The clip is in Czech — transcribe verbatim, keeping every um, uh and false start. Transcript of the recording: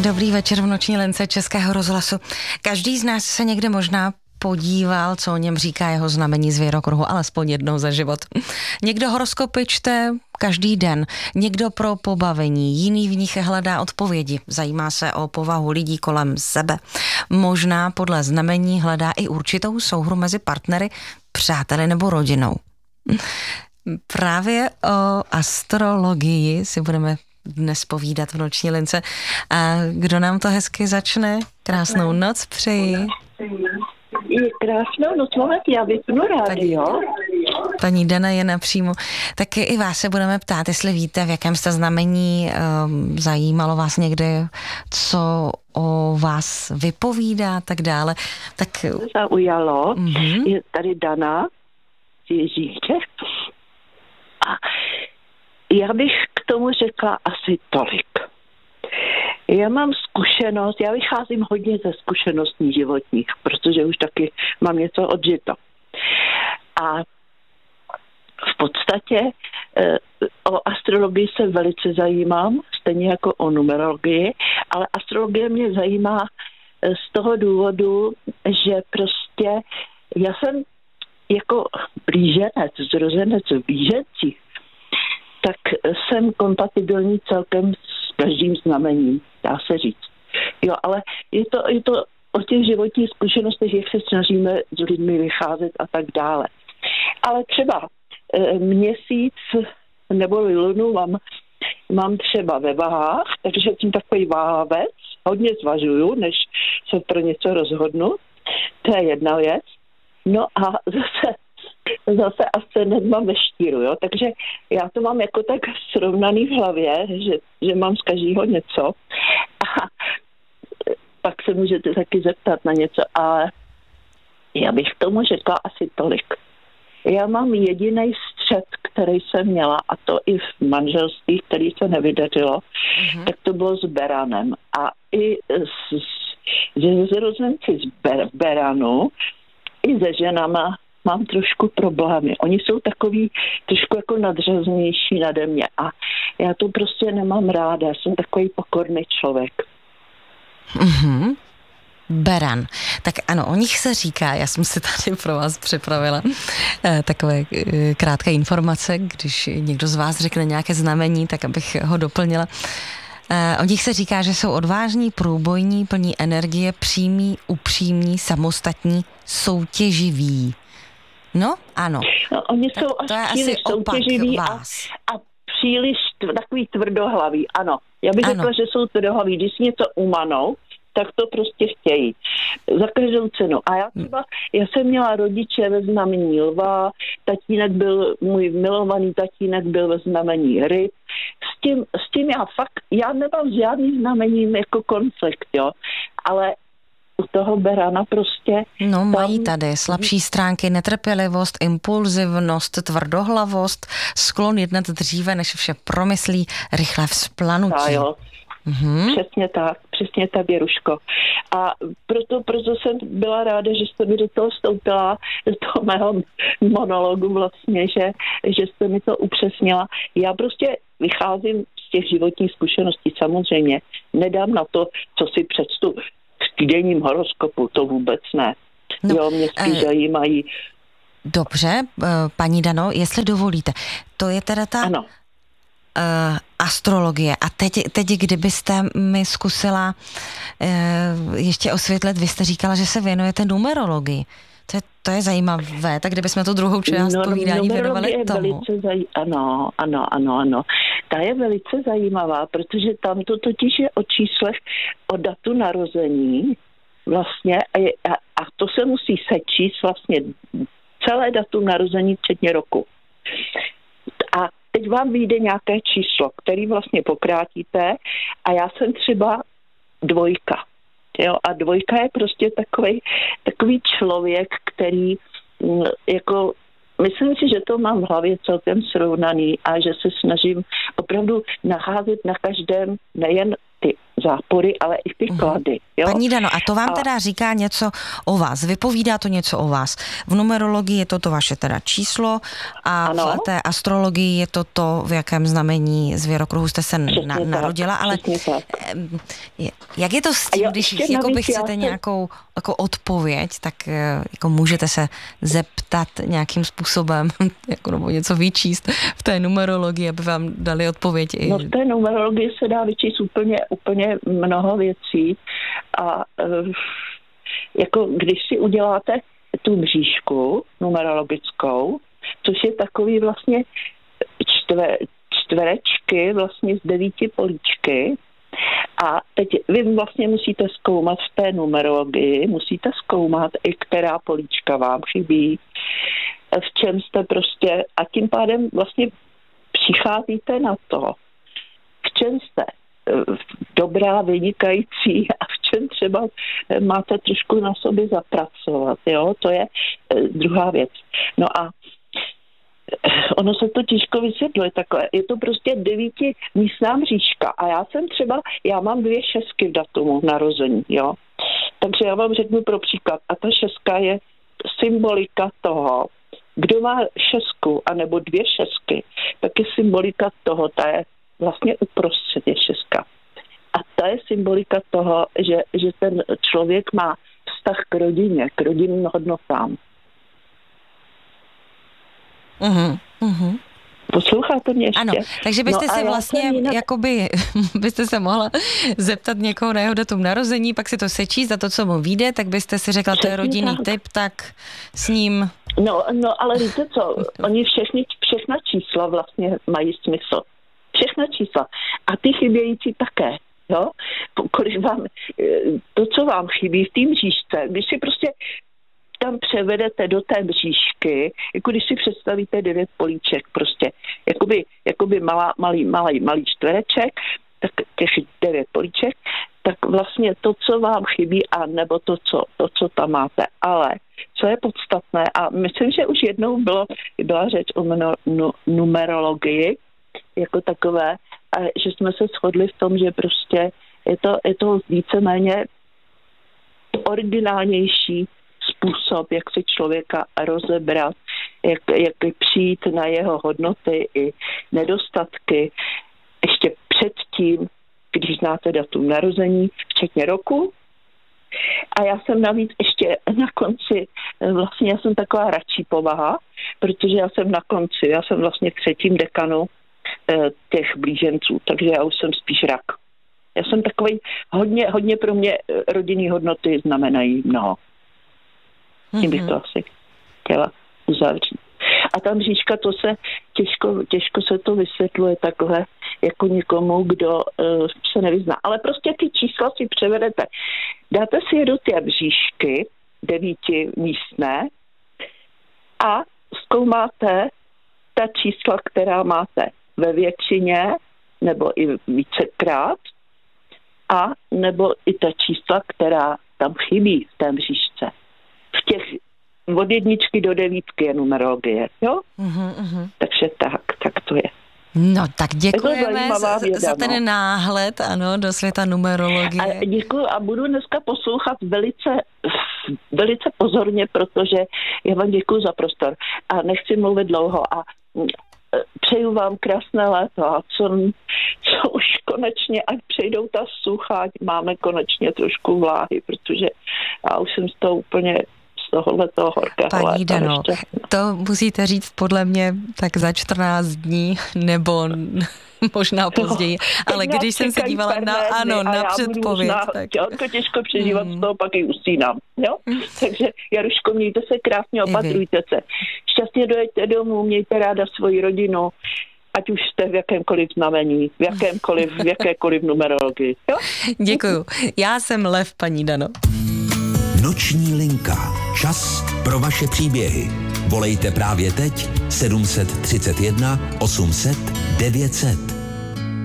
Dobrý večer v noční lince Českého rozhlasu. Každý z nás se někde možná podíval, co o něm říká jeho znamení zvěrokruhu, alespoň jednou za život. Někdo horoskopy čte každý den, někdo pro pobavení, jiný v nich hledá odpovědi, zajímá se o povahu lidí kolem sebe. Možná podle znamení hledá i určitou souhru mezi partnery, přáteli nebo rodinou. Právě o astrologii si budeme dnes povídat v noční lince. A kdo nám to hezky začne? Krásnou noc přeji. Je krásnou noc, moment, já vypnu rádio. Paní, paní Dana je napřímo. Tak i vás se budeme ptát, jestli víte, v jakém jste znamení, um, zajímalo vás někdy, co o vás vypovídá a tak dále. Tak zaujalo. Mm-hmm. Je tady Dana z Ježíče. A já bych k tomu řekla asi tolik. Já mám zkušenost, já vycházím hodně ze zkušeností životních, protože už taky mám něco odžito. A v podstatě e, o astrologii se velice zajímám, stejně jako o numerologii, ale astrologie mě zajímá z toho důvodu, že prostě já jsem jako blíženec, zrozenec v blížencích, tak jsem kompatibilní celkem s každým znamením, dá se říct. Jo, ale je to, je to o těch životních zkušenostech, jak se snažíme s lidmi vycházet a tak dále. Ale třeba e, měsíc nebo lunu mám, mám třeba ve vahách, takže jsem takový váhavec, hodně zvažuju, než se pro něco rozhodnu. To je jedna věc. No a zase zase ascendent mám ve štíru, jo, takže já to mám jako tak srovnaný v hlavě, že, že mám z každého něco a pak se můžete taky zeptat na něco, ale já bych k tomu řekla asi tolik. Já mám jediný střet, který jsem měla, a to i v manželství, který se nevydařilo, mm-hmm. tak to bylo s Beranem a i s, s zrozenci z Ber, Beranu i se ženama mám trošku problémy. Oni jsou takový trošku jako nadřaznější nade mě a já to prostě nemám ráda. Já jsem takový pokorný člověk. Mm-hmm. Beran. Tak ano, o nich se říká, já jsem si tady pro vás připravila eh, takové eh, krátké informace, když někdo z vás řekne nějaké znamení, tak abych ho doplnila. Eh, o nich se říká, že jsou odvážní, průbojní, plní energie, přímí, upřímní, samostatní, soutěživí. No, ano. No, oni tak jsou to až je příliš asi opak soutěživí a, vás. a příliš tv, takový tvrdohlaví. Ano, já bych ano. řekla, že jsou tvrdohlaví. Když si něco umanou, tak to prostě chtějí. Za každou cenu. A já třeba, já jsem měla rodiče ve znamení lva, tatínek byl, můj milovaný tatínek byl ve znamení ryb. S tím, s tím já fakt, já nemám s žádným znamením jako konflikt, jo. Ale u toho Berana prostě... No tam... mají tady slabší stránky, netrpělivost, impulzivnost, tvrdohlavost, sklon jednat dříve, než vše promyslí, rychle vzplanutí. A jo, mm-hmm. přesně tak, přesně tak, Věruško. A proto, proto jsem byla ráda, že jste mi do toho vstoupila, do toho mého monologu vlastně, že, že jste mi to upřesnila. Já prostě vycházím z těch životních zkušeností, samozřejmě. Nedám na to, co si přečtu v týdenním horoskopu, to vůbec ne. No, jo, mě spíš eh, zajímají. Dobře, paní Dano, jestli dovolíte, to je teda ta ano. Uh, astrologie. A teď, teď, kdybyste mi zkusila uh, ještě osvětlit, vy jste říkala, že se věnujete numerologii. To je, to je zajímavé, tak kdybychom tu druhou část no, povídání věnovali tomu. Velice zaj... Ano, ano, ano, ano. Ta je velice zajímavá, protože tam to totiž je o číslech, o datu narození vlastně a, je, a, a to se musí sečíst vlastně celé datum narození včetně roku. A teď vám vyjde nějaké číslo, který vlastně pokrátíte a já jsem třeba dvojka. Jo? A dvojka je prostě takový, takový člověk, který jako myslím si, že to mám v hlavě celkem srovnaný a že se snažím opravdu nacházet na každém nejen ty zápory, ale i ty klady. Jo? Paní Dano, a to vám a... teda říká něco o vás, vypovídá to něco o vás. V numerologii je to to vaše teda číslo a ano? v té astrologii je to to, v jakém znamení zvěrokruhu jste se na, narodila, ale jak je to s tím, když jakoby chcete nějakou jako odpověď, tak jako můžete se zeptat nějakým způsobem, jako nebo něco vyčíst v té numerologii, aby vám dali odpověď. No v té numerologii se dá vyčíst úplně, úplně mnoho věcí a jako když si uděláte tu mřížku numerologickou, což je takový vlastně čtve, čtverečky vlastně z devíti políčky, a teď vy vlastně musíte zkoumat v té numerologii, musíte zkoumat i která políčka vám chybí, v čem jste prostě, a tím pádem vlastně přicházíte na to, v čem jste dobrá, vynikající a v čem třeba máte trošku na sobě zapracovat, jo, to je druhá věc. No a ono se to těžko vysvětluje takhle. Je to prostě devíti místná mřížka a já jsem třeba, já mám dvě šestky v datumu narození, jo. Takže já vám řeknu pro příklad. A ta šestka je symbolika toho, kdo má šestku, anebo dvě šestky, tak je symbolika toho, ta je vlastně uprostřed je šestka. A ta je symbolika toho, že, že ten člověk má vztah k rodině, k rodinným hodnotám. Uhum, uhum. Posloucháte mě ještě? Ano, takže byste no si vlastně, jinak... jakoby, byste se mohla zeptat někoho na jeho datum narození, pak si to sečíst a to, co mu vyjde, tak byste si řekla, to je rodinný tak. typ, tak s ním... No, no, ale víte co, oni všechny, všechna čísla vlastně mají smysl. Všechna čísla. A ty chybějící také, jo? Kolik vám, to, co vám chybí v té mřížce, když si prostě tam převedete do té mřížky, jako když si představíte devět políček, prostě, jakoby, jakoby malá, malý, malý, malý čtvereček, tak těch devět políček, tak vlastně to, co vám chybí, a nebo to, co, to, co tam máte. Ale co je podstatné, a myslím, že už jednou bylo, byla řeč o meno, nu, numerologii jako takové, a že jsme se shodli v tom, že prostě je to, je to víceméně originálnější způsob, jak si člověka rozebrat, jak, jak přijít na jeho hodnoty i nedostatky ještě předtím, když znáte datum narození, včetně roku. A já jsem navíc ještě na konci, vlastně já jsem taková radší povaha, protože já jsem na konci, já jsem vlastně v třetím dekanu těch blíženců, takže já už jsem spíš rak. Já jsem takový, hodně, hodně pro mě rodinný hodnoty znamenají mnoho. Tím bych to asi chtěla uzavřít. A ta mřížka, to se těžko, těžko se to vysvětluje takhle jako někomu, kdo uh, se nevyzná. Ale prostě ty čísla si převedete. Dáte si je do té mřížky, devíti místné, a zkoumáte ta čísla, která máte ve většině, nebo i vícekrát, a nebo i ta čísla, která tam chybí v té mřížce. V těch od jedničky do devítky je numerologie, jo? Uh-huh, uh-huh. Takže tak, tak to je. No, tak děkujeme za, věda, za ten no. náhled, ano, do světa numerologie. A děkuji a budu dneska poslouchat velice, velice pozorně, protože já vám děkuji za prostor a nechci mluvit dlouho a přeju vám krásné léto a co, co už konečně, ať přejdou ta sucha, ať máme konečně trošku vláhy, protože já už jsem z toho úplně z tohohle toho horkého Paní léta. Dano, to musíte říct podle mě tak za čtrnáct dní, nebo možná později, no, ale když jsem se dívala na, ano, na předpověď. Možná, tak... to těžko přežívat, hmm. z toho pak i usínám. Jo? Hmm. Takže Jaruško, mějte se krásně, opatrujte se. Šťastně dojeďte domů, mějte ráda svoji rodinu, ať už jste v jakémkoliv znamení, v jakémkoliv, v jakékoliv numerologii. Jo? Děkuju. Já jsem Lev, paní Dano. Noční linka. Čas pro vaše příběhy. Volejte právě teď sedm set třicet jedna osm set devět set.